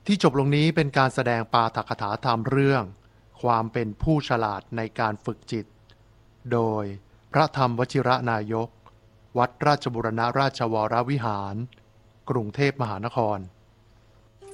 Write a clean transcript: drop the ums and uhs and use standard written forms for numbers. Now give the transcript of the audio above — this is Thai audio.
ที่จบลงนี้เป็นการแสดงปาฐกถาธรรมเรื่องความเป็นผู้ฉลาดในการฝึกจิตโดยพระธรรมวชิระนายกวัดราชบูรณราชวรวิหารกรุงเทพมหานคร